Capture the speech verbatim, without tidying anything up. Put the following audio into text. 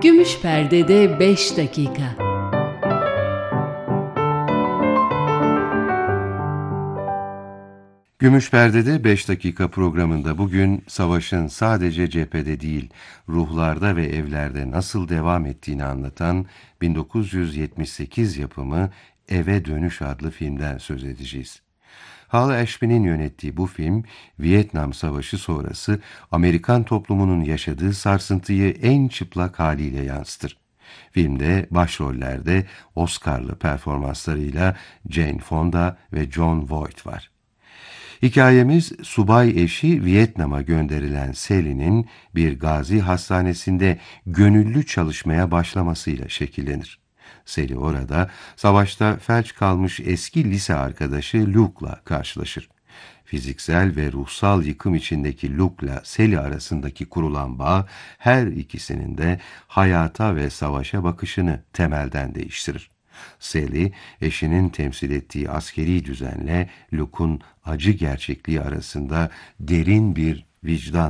Gümüş Perde'de beş dakika. Gümüş Perde'de beş dakika programında bugün savaşın sadece cephede değil, ruhlarda ve evlerde nasıl devam ettiğini anlatan bin dokuz yüz yetmiş sekiz yapımı Eve Dönüş adlı filmden söz edeceğiz. Hal Ashby'nin yönettiği bu film, Vietnam Savaşı sonrası Amerikan toplumunun yaşadığı sarsıntıyı en çıplak haliyle yansıtır. Filmde başrollerde Oscar'lı performanslarıyla Jane Fonda ve Jon Voight var. Hikayemiz subay eşi Vietnam'a gönderilen Sally'nin bir gazi hastanesinde gönüllü çalışmaya başlamasıyla şekillenir. Sally orada savaşta felç kalmış eski lise arkadaşı Luke'la karşılaşır. Fiziksel ve ruhsal yıkım içindeki Luke'la Sally arasındaki kurulan bağ her ikisinin de hayata ve savaşa bakışını temelden değiştirir. Sally, eşinin temsil ettiği askeri düzenle Luke'un acı gerçekliği arasında derin bir vicdan